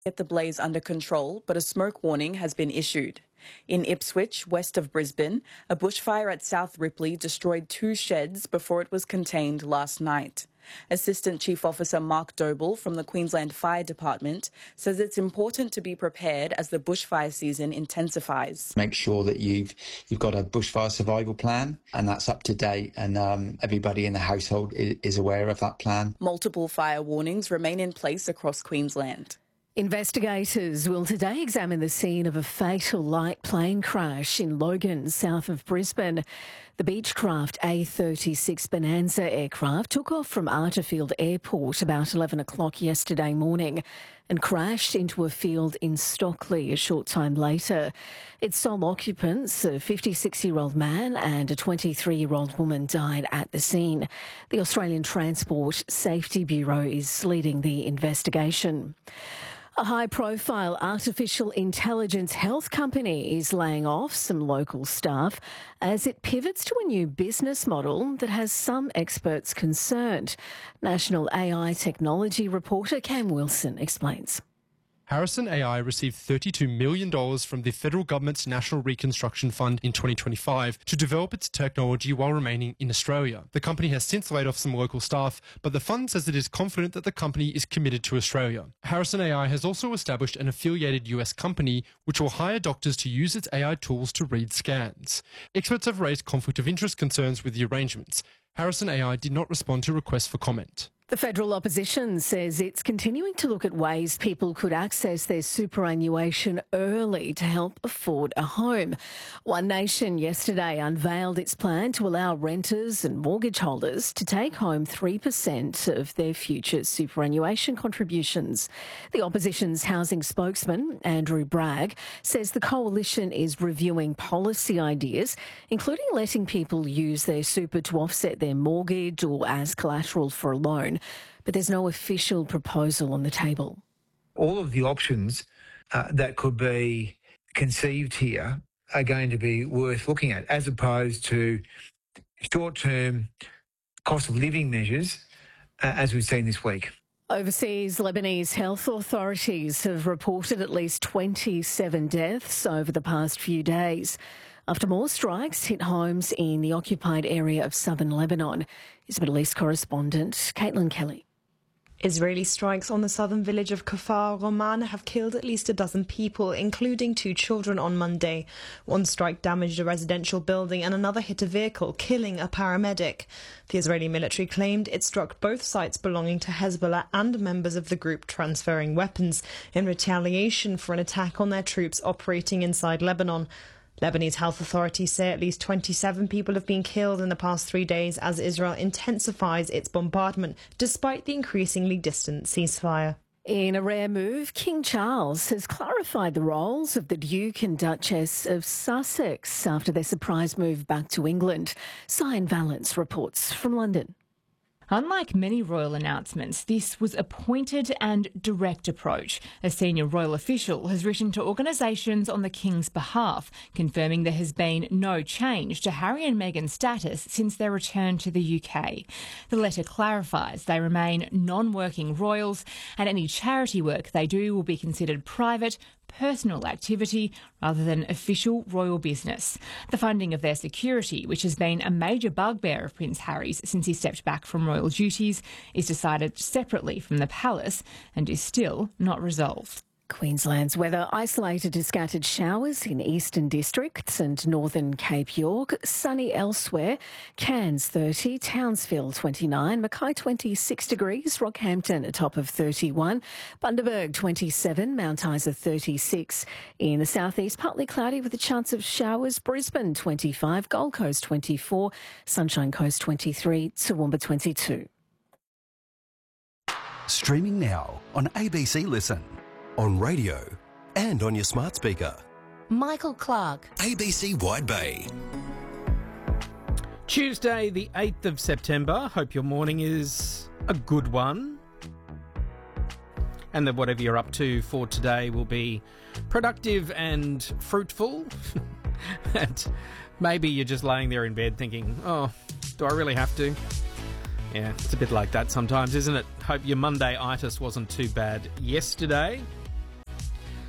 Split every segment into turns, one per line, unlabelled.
get the blaze under control, but a smoke warning has been issued. In Ipswich, west of Brisbane, a bushfire at South Ripley destroyed 2 sheds before it was contained last night. Assistant Chief Officer Mark Doble from the Queensland Fire Department says it's important to be prepared as the bushfire season intensifies.
Make sure that you've got a bushfire survival plan, and that's up to date, and everybody in the household is aware of that plan.
Multiple fire warnings remain in place across Queensland.
Investigators will today examine the scene of a fatal light plane crash in Logan, south of Brisbane. The Beechcraft A36 Bonanza aircraft took off from Arterfield Airport about 11 o'clock yesterday morning and crashed into a field in Stockley a short time later. Its sole occupants, a 56-year-old man and a 23-year-old woman, died at the scene. The Australian Transport Safety Bureau is leading the investigation. A high-profile artificial intelligence health company is laying off some local staff as it pivots to a new business model that has some experts concerned. National AI technology reporter Cam Wilson explains.
Harrison AI received $32 million from the federal government's National Reconstruction Fund in 2025 to develop its technology while remaining in Australia. The company has since laid off some local staff, but the fund says it is confident that the company is committed to Australia. Harrison AI has also established an affiliated US company which will hire doctors to use its AI tools to read scans. Experts have raised conflict of interest concerns with the arrangements. Harrison AI did not respond to requests for comment.
The federal opposition says it's continuing to look at ways people could access their superannuation early to help afford a home. One Nation yesterday unveiled its plan to allow renters and mortgage holders to take home 3% of their future superannuation contributions. The opposition's housing spokesman, Andrew Bragg, says the coalition is reviewing policy ideas, including letting people use their super to offset their mortgage or as collateral for a loan. But there's no official proposal on the table.
All of the options that could be conceived here are going to be worth looking at, as opposed to short-term cost of living measures, as we've seen this week.
Overseas, Lebanese health authorities have reported at least 27 deaths over the past few days after more strikes hit homes in the occupied area of southern Lebanon. Is Middle East correspondent Caitlin Kelly.
Israeli strikes on the southern village of Kfar Roman have killed at least a dozen people, including 2 children on Monday. One strike damaged a residential building and another hit a vehicle, killing a paramedic. The Israeli military claimed it struck both sites belonging to Hezbollah and members of the group transferring weapons in retaliation for an attack on their troops operating inside Lebanon. Lebanese health authorities say at least 27 people have been killed in the past 3 days as Israel intensifies its bombardment, despite the increasingly distant ceasefire.
In a rare move, King Charles has clarified the roles of the Duke and Duchess of Sussex after their surprise move back to England. Cyan Valence reports from London.
Unlike many royal announcements, this was a pointed and direct approach. A senior royal official has written to organisations on the King's behalf, confirming there has been no change to Harry and Meghan's status since their return to the UK. The letter clarifies they remain non-working royals and any charity work they do will be considered private, personal activity rather than official royal business. The funding of their security, which has been a major bugbear of Prince Harry's since he stepped back from royal duties, is decided separately from the palace and is still not resolved.
Queensland's weather isolated to scattered showers in eastern districts and northern Cape York. Sunny elsewhere. Cairns 30, Townsville 29, Mackay 26 degrees, Rockhampton a top of 31, Bundaberg 27, Mount Isa 36. In the southeast, partly cloudy with a chance of showers. Brisbane 25, Gold Coast 24, Sunshine Coast 23, Toowoomba 22.
Streaming now on ABC Listen. On radio and on your smart speaker.
Michael Clark.
ABC Wide Bay.
Tuesday, the 8th of September. Hope your morning is a good one. And that whatever you're up to for today will be productive and fruitful. And maybe you're just laying there in bed thinking, oh, do I really have to? Yeah, it's a bit like that sometimes, isn't it? Hope your Monday-itis wasn't too bad yesterday.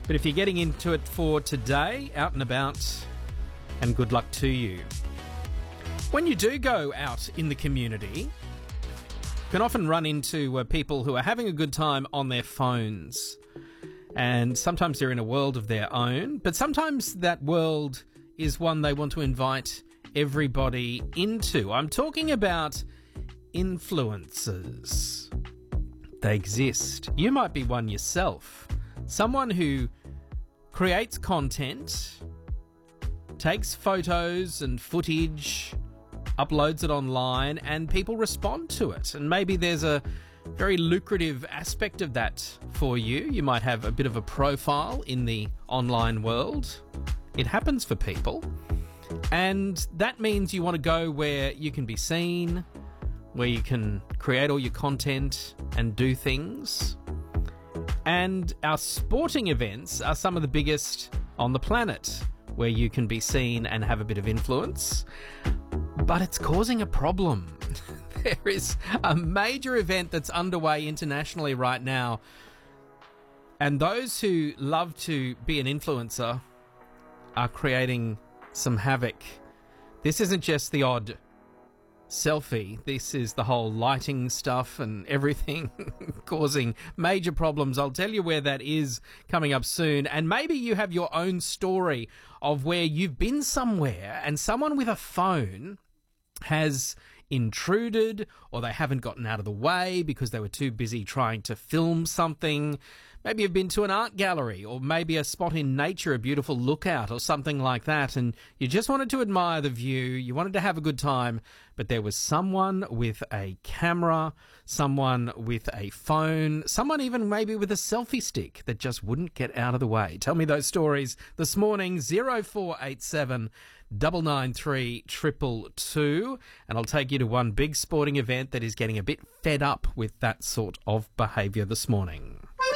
But if you're getting into it for today, out and about, and good luck to you. When you do go out in the community, you can often run into people who are having a good time on their phones. And sometimes they're in a world of their own, but sometimes that world is one they want to invite everybody into. I'm talking about influencers. They exist. You might be one yourself. Someone who creates content, takes photos and footage, uploads it online, and people respond to it. And maybe there's a very lucrative aspect of that for you. You might have a bit of a profile in the online world. It happens for people. And that means you want to go where you can be seen, where you can create all your content and do things. And our sporting events are some of the biggest on the planet, where you can be seen and have a bit of influence. But it's causing a problem. There is a major event that's underway internationally right now, and those who love to be an influencer are creating some havoc. This isn't just the odd selfie. This is the whole lighting stuff and everything causing major problems. I'll tell you where that is coming up soon. And maybe you have your own story of where you've been somewhere and someone with a phone has intruded, or they haven't gotten out of the way because they were too busy trying to film something. Maybe you've been to an art gallery, or maybe a spot in nature, a beautiful lookout or something like that, and you just wanted to admire the view, you wanted to have a good time, but there was someone with a camera, someone with a phone, someone even maybe with a selfie stick that just wouldn't get out of the way. Tell me those stories this morning, 0487 993 222, and I'll take you to one big sporting event that is getting a bit fed up with that sort of behaviour this morning.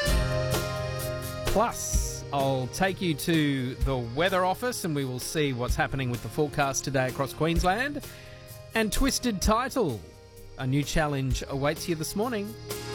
Plus, I'll take you to the weather office and we will see what's happening with the forecast today across Queensland. And Twisted Title, a new challenge awaits you this morning.